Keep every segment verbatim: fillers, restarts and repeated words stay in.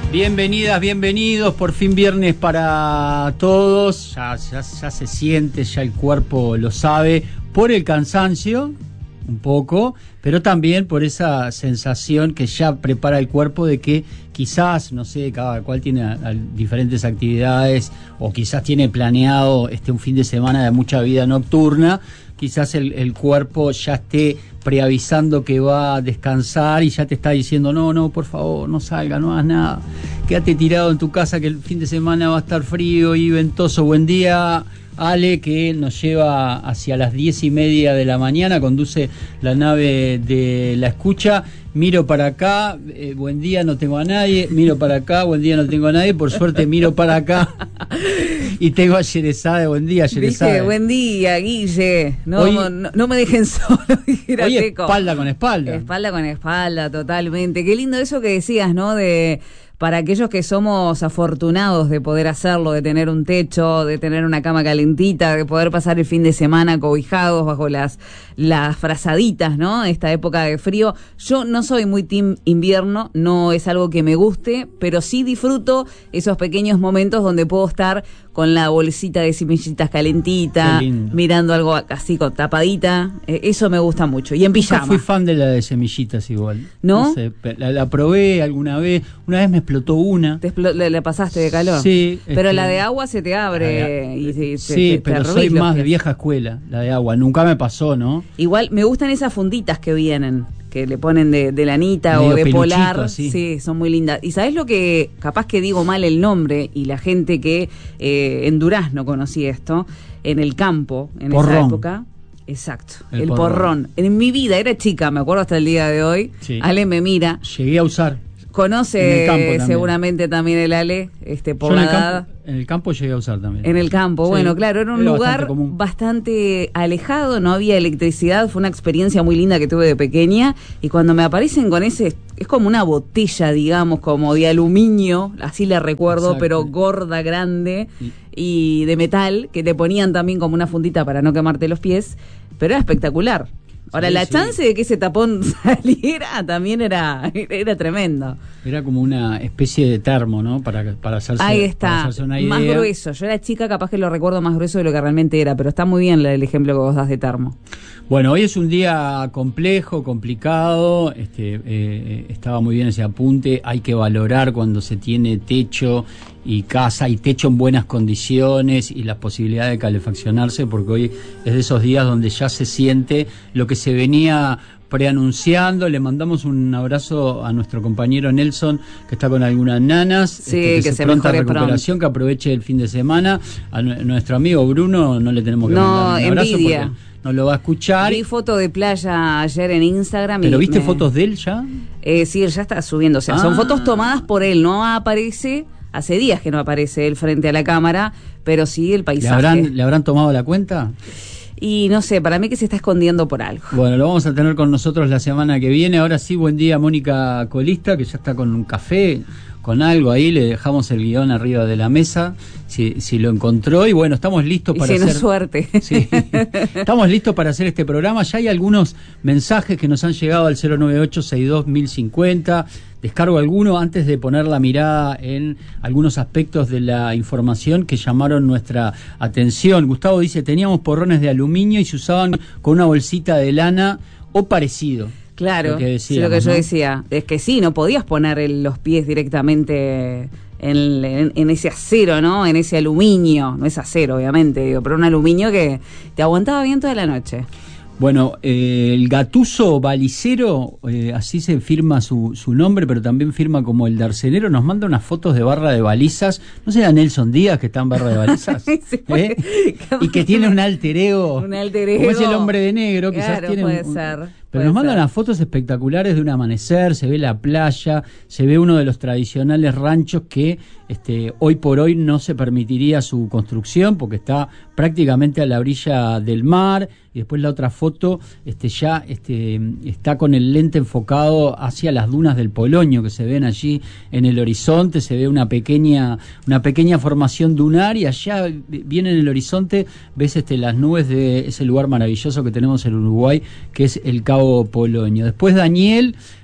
Bienvenidas, bienvenidos, por fin viernes para todos, ya, ya, ya se siente, ya el cuerpo lo sabe, por el cansancio, un poco, pero también por esa sensación que ya prepara el cuerpo de que quizás, no sé, cada cual tiene a, a diferentes actividades, o quizás tiene planeado este un fin de semana de mucha vida nocturna, quizás el, el cuerpo ya esté preavisando que va a descansar y ya te está diciendo, no, no, por favor, no salga, no hagas nada, quédate tirado en tu casa que el fin de semana va a estar frío y ventoso. Buen día, Ale, que nos lleva hacia las diez y media de la mañana, conduce la nave de La Escucha. Miro para acá, eh, buen día, no tengo a nadie. Miro para acá, buen día, no tengo a nadie. Por suerte miro para acá y tengo a Yerezade. Buen día, Yerezade. Dije, buen día, Guille. No, Hoy, no, no me dejen solo, dijera hoy Teco. Espalda con espalda. Espalda con espalda, totalmente. Qué lindo eso que decías, ¿no? De... Para aquellos que somos afortunados de poder hacerlo, de tener un techo, de tener una cama calentita, de poder pasar el fin de semana cobijados bajo las, las frazaditas, ¿no? Esta época de frío. Yo no soy muy team invierno, no es algo que me guste, pero sí disfruto esos pequeños momentos donde puedo estar con la bolsita de semillitas calentita, mirando algo así con tapadita. Eh, eso me gusta mucho. Y en pijama. Nunca fui fan de la de semillitas igual. ¿No? No sé, la, la probé alguna vez. Una vez me explotó una. ¿Te expl- le, le pasaste de calor? Sí. Pero este, la de agua se te abre. Y, y, sí, te, te, pero te soy más pies. de vieja escuela, la de agua. Nunca me pasó, ¿no? Igual me gustan esas funditas que vienen, que le ponen de, de lanita medio o de polar. Así. Sí, son muy lindas. ¿Y sabés lo que, capaz que digo mal el nombre, y la gente que eh, en Durazno conocí esto, en el campo, en porrón. Esa época? Exacto, el, el porrón. porrón. En mi vida, era chica, me acuerdo hasta el día de hoy. Sí. Ale me mira. Llegué a usar. Conoce también. seguramente también el Ale, este, por Yo la en el, edad. campo, en el campo llegué a usar también. En el campo, sí. Bueno, claro, era un era lugar bastante, bastante alejado, no había electricidad, fue una experiencia muy linda que tuve de pequeña, y cuando me aparecen con ese, es como una botella, digamos, como de aluminio, así la recuerdo, exacto, pero gorda, grande, y, y de metal, que te ponían también como una fundita para no quemarte los pies, pero era espectacular. Ahora, sí, la sí. chance de que ese tapón saliera también era, era tremendo. Era como una especie de termo, ¿no? Para, para, hacerse, Ahí está, para hacerse una idea. Más grueso. Yo era chica, capaz que lo recuerdo más grueso de lo que realmente era, pero está muy bien el ejemplo que vos das de termo. Bueno, hoy es un día complejo, complicado, este, eh, estaba muy bien ese apunte, hay que valorar cuando se tiene techo y casa y techo en buenas condiciones y las posibilidades de calefaccionarse, porque hoy es de esos días donde ya se siente lo que se venía preanunciando. Le mandamos un abrazo a nuestro compañero Nelson, que está con algunas nanas, sí, este, que, que se, se pronta pronto. recuperación, que aproveche el fin de semana. A nuestro amigo Bruno no le tenemos que no, mandar un abrazo envidia. porque no lo va a escuchar. Vi foto de playa ayer en Instagram. ¿Pero y viste me... fotos de él ya? Eh, sí, él ya está subiendo. O sea, ah. son fotos tomadas por él, no aparece. Hace días que no aparece él frente a la cámara, pero sí el paisaje. ¿Le habrán, ¿le habrán tomado la cuenta? Y no sé, para mí que se está escondiendo por algo. Bueno, lo vamos a tener con nosotros la semana que viene. Ahora sí, buen día, Mónica Colista, que ya está con un café, con algo ahí. Le dejamos el guión arriba de la mesa, si, si lo encontró. Y bueno, estamos listos y para si hacer... no, suerte. Sí. Estamos listos para hacer este programa. Ya hay algunos mensajes que nos han llegado al cero nueve ocho sesenta y dos mil cincuenta. Descargo alguno antes de poner la mirada en algunos aspectos de la información que llamaron nuestra atención. Gustavo dice, teníamos porrones de aluminio y se usaban con una bolsita de lana o parecido. Claro, lo que, decíamos, sí, lo que yo ¿no? decía. Es que sí, no podías poner el, los pies directamente en, en, en ese acero, ¿no? En ese aluminio. No es acero, obviamente, digo, pero un aluminio que te aguantaba bien toda la noche. Bueno, eh, el Gatuso Balicero, eh, así se firma su, su nombre, pero también firma como el Darcenero, nos manda unas fotos de barra de balizas. ¿No será Nelson Díaz que está en barra de balizas? Sí, ¿Eh? Y que tiene un alter ego. Un alter ego. Como es el hombre de negro, quizás claro, tiene puede un, ser. Pero puede nos mandan ser. unas fotos espectaculares de un amanecer, se ve la playa, se ve uno de los tradicionales ranchos que este, hoy por hoy no se permitiría su construcción porque está prácticamente a la orilla del mar. Y después la otra foto este, ya este, está con el lente enfocado hacia las dunas del Polonio que se ven allí en el horizonte. Se ve una pequeña una pequeña formación dunar y allá viene en el horizonte, ves este, las nubes de ese lugar maravilloso que tenemos en Uruguay, que es el Cabo Polonio. Después Daniel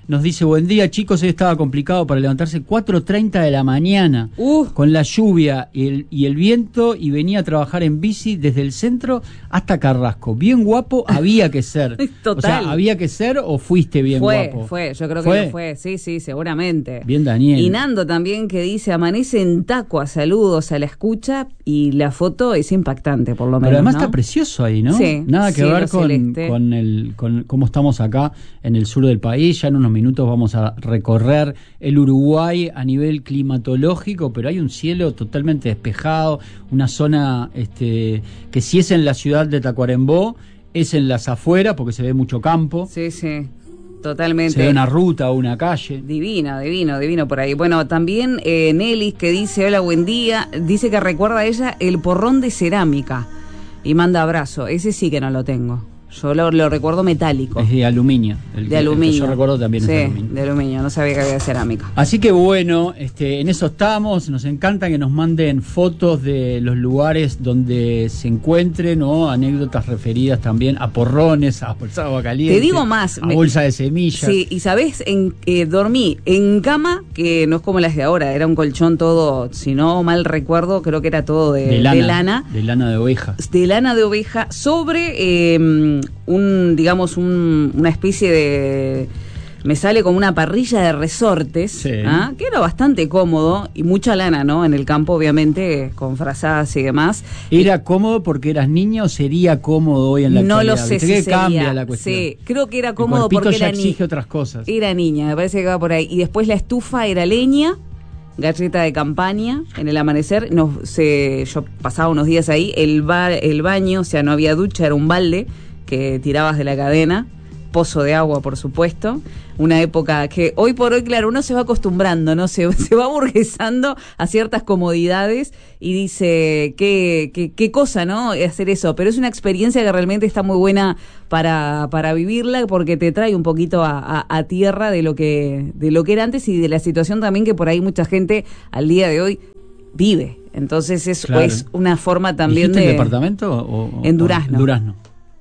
nos dice, buen día chicos, hoy estaba complicado para levantarse cuatro treinta de la mañana, uh. con la lluvia y el, y el viento, y venía a trabajar en bici desde el centro hasta Carrasco. Bien guapo había que ser. Total. O sea, ¿había que ser o fuiste bien fue, guapo? Fue, yo creo ¿Fue? que lo fue, sí, sí, seguramente. Bien, Daniel. Y Nando también, que dice, amanece en Tacua, saludos a la escucha, y la foto es impactante, por lo menos. Pero además, ¿no?, está precioso ahí, ¿no? Sí, Nada que ver con, con, el, con cómo estamos acá en el sur del país. Ya en unos minutos vamos a recorrer el Uruguay a nivel climatológico, pero hay un cielo totalmente despejado, una zona este, que si es en la ciudad de Tacuarembó, es en las afueras, porque se ve mucho campo. Sí, sí, totalmente. Se ve una ruta o una calle. Divino, divino, divino por ahí. Bueno, también eh, Nelis, que dice, hola, buen día, dice que recuerda a ella el porrón de cerámica y manda abrazo. Ese sí que no lo tengo. Yo lo, lo recuerdo metálico. Es de aluminio. El de que, aluminio. El que yo recuerdo también sí, es de aluminio. de aluminio. No sabía que había cerámica. Así que bueno, este, en eso estamos. Nos encanta que nos manden fotos de los lugares donde se encuentren, o anécdotas referidas también a porrones, a bolsa de agua caliente. Te digo más. A me, bolsa de semillas. Sí, y sabés, en, eh, dormí en cama, que no es como las de ahora, era un colchón todo, si no mal recuerdo, creo que era todo de, de, lana, de lana. De lana de oveja. De lana de oveja, sobre eh, un, digamos, un, una especie de... Me sale como una parrilla de resortes, sí. ¿ah? Que era bastante cómodo, y mucha lana, ¿no? En el campo, obviamente, con frazadas y demás. ¿Era y, cómodo porque eras niño o sería cómodo hoy en la no actualidad? No lo sé si que sería, cambia la cuestión. Sí, creo que era cómodo porque ya era niña. exige otras cosas. Era niña, me parece que va por ahí. Y después la estufa era leña, galleta de campaña, en el amanecer. Nos, se, yo pasaba unos días ahí, el, ba, el baño, o sea, no había ducha, era un balde que tirabas de la cadena. Pozo de agua, por supuesto, una época que hoy por hoy, claro, uno se va acostumbrando, ¿no? Se, se va burguesando a ciertas comodidades y dice, qué, qué, qué cosa, ¿no? Hacer eso, pero es una experiencia que realmente está muy buena para, para vivirla, porque te trae un poquito a, a, a tierra de lo que, de lo que era antes, y de la situación también que por ahí mucha gente al día de hoy vive. Entonces es, claro. es una forma también de... ¿En departamento? O, en Durazno. O Durazno.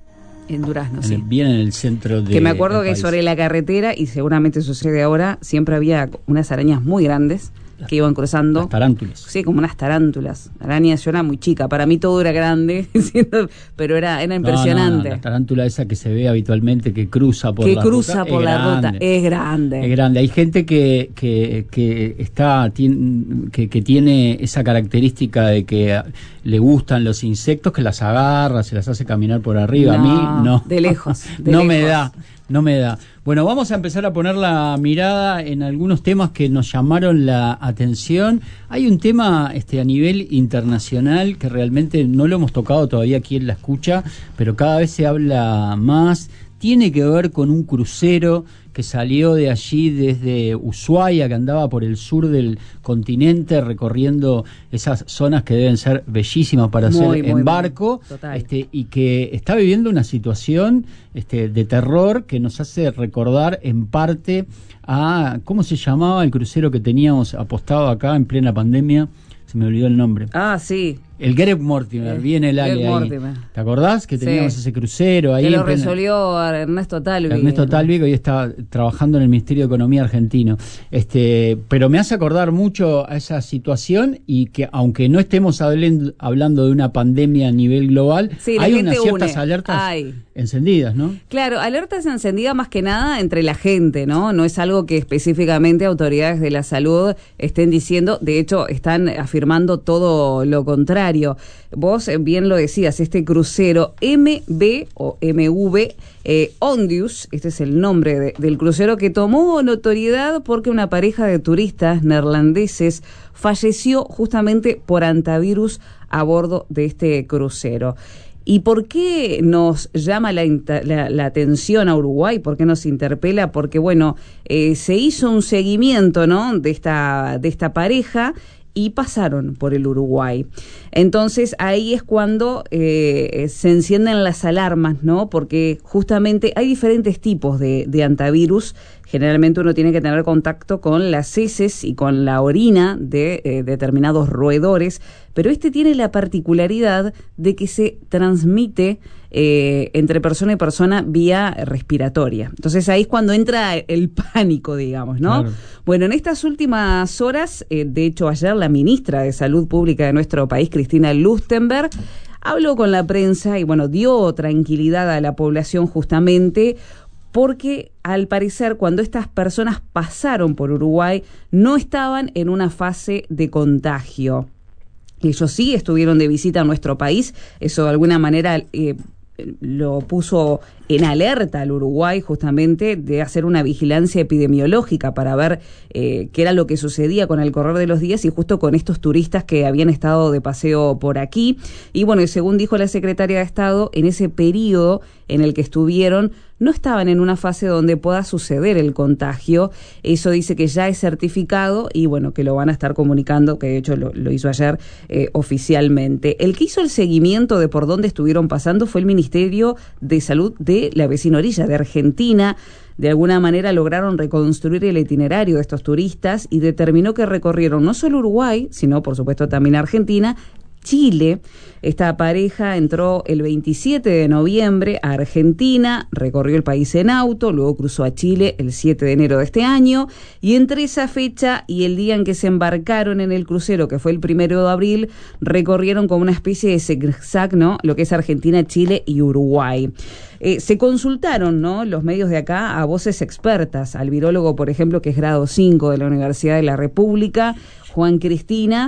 En Durazno, en sí. El, bien en el centro de... Que me acuerdo que país. Sobre la carretera, y seguramente sucede ahora, siempre había unas arañas muy grandes las, que iban cruzando. Las tarántulas. Sí, como unas tarántulas. Arañas, yo era muy chica, para mí todo era grande, pero era, era impresionante. No, no, no, la tarántula esa que se ve habitualmente, que cruza por que la cruza ruta. por es la grande, ruta, es grande. Es grande. Hay gente que, que, que está tiene, que, que tiene esa característica de que le gustan los insectos, que las agarra, se las hace caminar por arriba. No, a mí no. De lejos. De no lejos. me da. No me da. Bueno, vamos a empezar a poner la mirada en algunos temas que nos llamaron la atención. Hay un tema este, a nivel internacional que realmente no lo hemos tocado todavía aquí en La Escucha, pero cada vez se habla más. Tiene que ver con un crucero que salió de allí desde Ushuaia, que andaba por el sur del continente recorriendo esas zonas que deben ser bellísimas para muy, hacer en muy, barco, este, y que está viviendo una situación este, de terror que nos hace recordar en parte a, ¿cómo se llamaba el crucero que teníamos apostado acá en plena pandemia? Se me olvidó el nombre. Ah, sí. El Greg Mortimer, el, viene el Ale ahí. ¿Te acordás que teníamos sí. ese crucero ahí? Que lo resolvió Ernesto Talvi. Ernesto Talvi, que hoy está trabajando en el Ministerio de Economía argentino. Este, pero me hace acordar mucho a esa situación, y que aunque no estemos hablando, hablando de una pandemia a nivel global, sí, hay unas ciertas une. alertas Ay. encendidas, ¿no? Claro, alertas encendidas más que nada entre la gente, ¿no? No es algo que específicamente autoridades de la salud estén diciendo, de hecho están afirmando todo lo contrario. Vos bien lo decías, este crucero M B o M V eh, Ondius, este es el nombre de, del crucero, que tomó notoriedad porque una pareja de turistas neerlandeses falleció justamente por antivirus a bordo de este crucero. ¿Y por qué nos llama la, la, la atención a Uruguay? ¿Por qué nos interpela? Porque, bueno, eh, se hizo un seguimiento, ¿no?, de esta, de esta pareja, y pasaron por el Uruguay. Entonces ahí es cuando eh, se encienden las alarmas, ¿no? Porque justamente hay diferentes tipos de, de antivirus generalmente uno tiene que tener contacto con las heces y con la orina de eh, determinados roedores, pero este tiene la particularidad de que se transmite eh, entre persona y persona vía respiratoria. Entonces ahí es cuando entra el pánico, digamos, ¿no? Claro. Bueno, en estas últimas horas, eh, de hecho ayer la ministra de Salud Pública de nuestro país, Cristina Lusttenberg, habló con la prensa y bueno, dio tranquilidad a la población justamente porque al parecer cuando estas personas pasaron por Uruguay no estaban en una fase de contagio. Ellos sí estuvieron de visita a nuestro país, eso de alguna manera eh, lo puso en alerta al Uruguay justamente de hacer una vigilancia epidemiológica para ver eh, qué era lo que sucedía con el correr de los días y justo con estos turistas que habían estado de paseo por aquí. Y bueno, según dijo la secretaria de Estado, en ese periodo en el que estuvieron no estaban en una fase donde pueda suceder el contagio. Eso dice que ya es certificado y bueno, que lo van a estar comunicando, que de hecho lo, lo hizo ayer eh, oficialmente. El que hizo el seguimiento de por dónde estuvieron pasando fue el Ministerio de Salud de la vecina orilla de Argentina. De alguna manera lograron reconstruir el itinerario de estos turistas y determinó que recorrieron no solo Uruguay, sino por supuesto también Argentina, Chile. Esta pareja entró el veintisiete de noviembre a Argentina, recorrió el país en auto, luego cruzó a Chile el siete de enero de este año, y entre esa fecha y el día en que se embarcaron en el crucero, que fue el primero de abril, recorrieron como una especie de zigzag, ¿no?, lo que es Argentina, Chile y Uruguay. Eh, se consultaron, ¿no?, los medios de acá a voces expertas, al virólogo, por ejemplo, que es grado cinco de la Universidad de la República, Juan Cristina,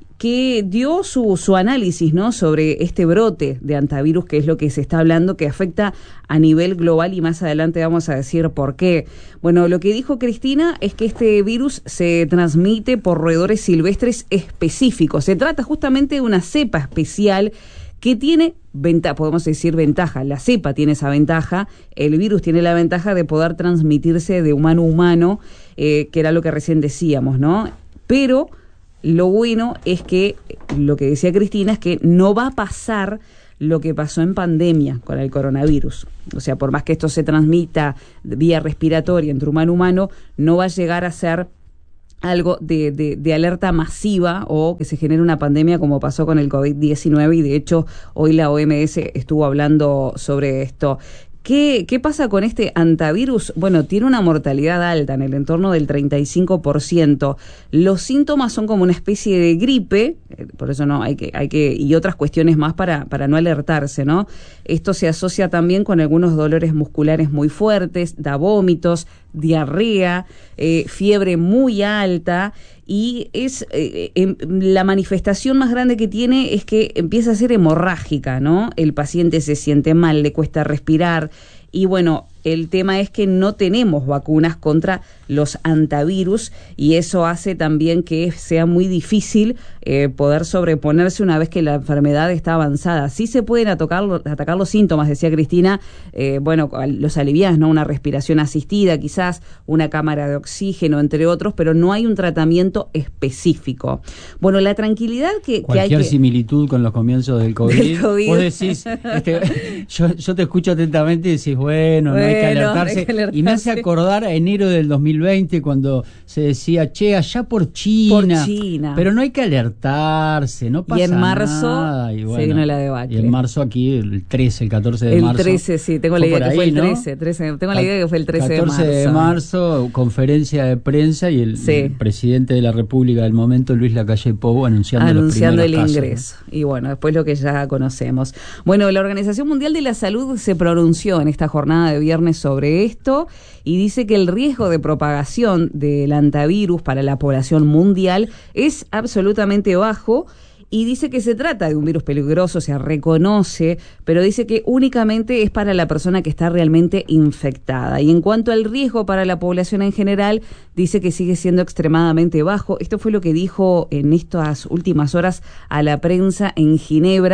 que dio su, su análisis, ¿no?, sobre este brote de hantavirus, que es lo que se está hablando, que afecta a nivel global y más adelante vamos a decir por qué. Bueno, lo que dijo Cristina es que este virus se transmite por roedores silvestres específicos. Se trata justamente de una cepa especial que tiene ventaja, podemos decir ventaja, la cepa tiene esa ventaja, el virus tiene la ventaja de poder transmitirse de humano a humano, eh, que era lo que recién decíamos, ¿no? Pero lo bueno es que, lo que decía Cristina, es que no va a pasar lo que pasó en pandemia con el coronavirus. O sea, por más que esto se transmita vía respiratoria entre humano a humano, no va a llegar a ser algo de, de, de alerta masiva o que se genere una pandemia como pasó con el COVID diecinueve y de hecho hoy la O M S estuvo hablando sobre esto. ¿Qué, ¿Qué pasa con este hantavirus? Bueno, tiene una mortalidad alta, en el entorno del treinta y cinco por ciento. Los síntomas son como una especie de gripe, por eso no hay que, hay que, y otras cuestiones más para, para no alertarse, ¿no? Esto se asocia también con algunos dolores musculares muy fuertes, da vómitos, diarrea, eh, fiebre muy alta. Y es eh, eh, la manifestación más grande que tiene es que empieza a ser hemorrágica, ¿no? El paciente se siente mal, le cuesta respirar y bueno, el tema es que no tenemos vacunas contra los hantavirus y eso hace también que sea muy difícil eh, poder sobreponerse una vez que la enfermedad está avanzada. Sí se pueden atacar, atacar los síntomas, decía Cristina, eh, bueno, los aliviados, ¿no? Una respiración asistida, quizás una cámara de oxígeno, entre otros, pero no hay un tratamiento específico. Bueno, la tranquilidad que, que hay Cualquier que... similitud con los comienzos del COVID. Del COVID. Vos decís, este, yo, yo te escucho atentamente y decís, bueno, no bueno, hay que alertarse. hay que alertarse. Y me hace acordar a enero del dos mil veinte cuando se decía, che, allá por China. Por China. Pero no hay que alertarse, no pasa nada. Y en marzo nada. Y bueno, se vino la debacle. Y en marzo aquí, el trece, el catorce de el marzo. El trece, sí, tengo la idea que ahí, fue el ¿no? trece, trece. Tengo la idea que fue el trece de marzo. catorce de marzo, conferencia de prensa y el, sí. el presidente de la República del momento, Luis Lacalle Pou, anunciando, anunciando los el casos, ingreso. ¿No? Y bueno, después lo que ya conocemos. Bueno, la Organización Mundial de la Salud se pronunció en esta jornada de viernes sobre esto y dice que el riesgo de propagación del hantavirus para la población mundial es absolutamente bajo. Y dice que se trata de un virus peligroso, se reconoce, pero dice que únicamente es para la persona que está realmente infectada. Y en cuanto al riesgo para la población en general, dice que sigue siendo extremadamente bajo. Esto fue lo que dijo en estas últimas horas a la prensa en Ginebra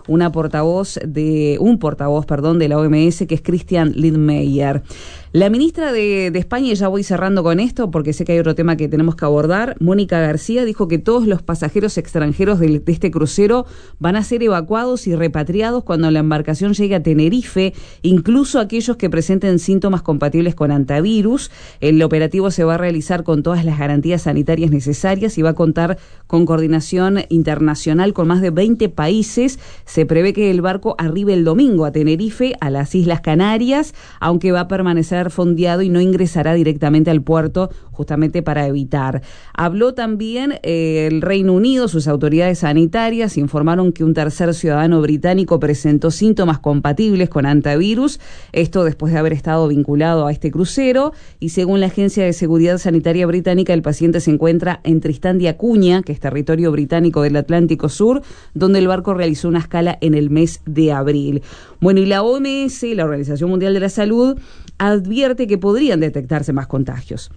una portavoz de, un portavoz, perdón, de la O M S, que es Christian Lindmeier. La ministra de, de España, y ya voy cerrando con esto porque sé que hay otro tema que tenemos que abordar, Mónica García, dijo que todos los pasajeros extranjeros de, de este crucero van a ser evacuados y repatriados cuando la embarcación llegue a Tenerife, incluso aquellos que presenten síntomas compatibles con antivirus. El operativo se va a realizar con todas las garantías sanitarias necesarias y va a contar con coordinación internacional con más de veinte países. Se prevé que el barco arribe el domingo a Tenerife, a las Islas Canarias, aunque va a permanecer fondeado y no ingresará directamente al puerto, justamente para evitar. Habló también eh, el Reino Unido, sus autoridades sanitarias informaron que un tercer ciudadano británico presentó síntomas compatibles con antivirus, esto después de haber estado vinculado a este crucero, y según la Agencia de Seguridad Sanitaria Británica, el paciente se encuentra en Tristán de Acuña, que es territorio británico del Atlántico Sur, donde el barco realizó una escala en el mes de abril. Bueno, y la O M S, la Organización Mundial de la Salud, advierte que podrían detectarse más contagios.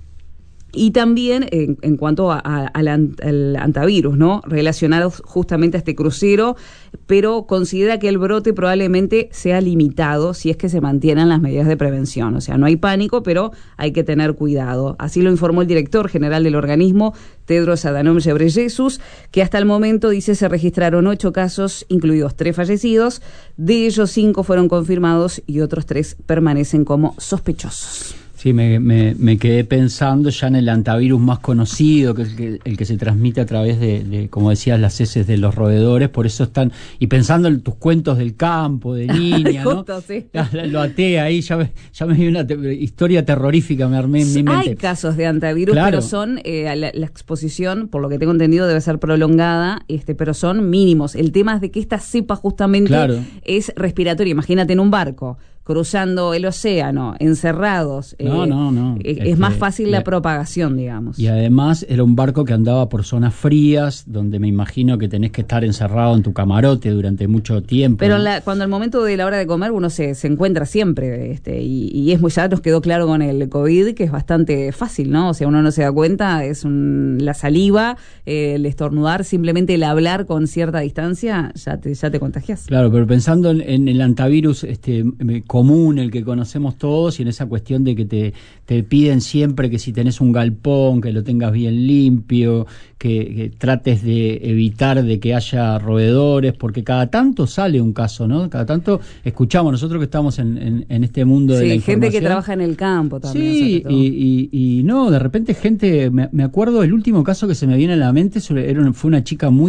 Y también en, en cuanto a, a, al, al antivirus, ¿no? Relacionados justamente a este crucero, pero considera que el brote probablemente sea limitado si es que se mantienen las medidas de prevención. O sea, no hay pánico, pero hay que tener cuidado. Así lo informó el director general del organismo, Tedros Adhanom Ghebreyesus, que hasta el momento, dice, se registraron ocho casos, incluidos tres fallecidos. De ellos, cinco fueron confirmados y otros tres permanecen como sospechosos. Sí, me, me, me quedé pensando ya en el antivirus más conocido, que es el que, el que se transmite a través de, de, como decías, las heces de los roedores, por eso están, y pensando en tus cuentos del campo, de niña, ¿no? Justo, sí. Ya, lo até ahí, ya me, ya me dio una te, historia terrorífica, me armé en mi mente. Hay casos de antivirus, claro, pero son, eh, la, la exposición, por lo que tengo entendido, debe ser prolongada, este, pero son mínimos. El tema es de que esta cepa justamente, claro, es respiratoria. Imagínate en un barco, cruzando el océano, encerrados. No, eh, no, no. Es este, más fácil la, la propagación, digamos. Y además era un barco que andaba por zonas frías, donde me imagino que tenés que estar encerrado en tu camarote durante mucho tiempo. Pero ¿no? la, cuando el momento de la hora de comer uno se, se encuentra siempre, este, y, y es muy, ya nos quedó claro con el COVID que es bastante fácil, ¿no? O sea, uno no se da cuenta, es un, la saliva, eh, el estornudar, simplemente el hablar con cierta distancia, ya te, ya te contagias. Claro, pero pensando en, en el antivirus, este, común, el que conocemos todos, y en esa cuestión de que te, te piden siempre que si tenés un galpón, que lo tengas bien limpio, que, que trates de evitar de que haya roedores, porque cada tanto sale un caso, ¿no? Cada tanto escuchamos, nosotros que estamos en, en, en este mundo, sí, de la información. Sí, gente que trabaja en el campo también. Sí, y, y, y no, de repente gente, me, me acuerdo, el último caso que se me viene a la mente sobre, era, fue una chica muy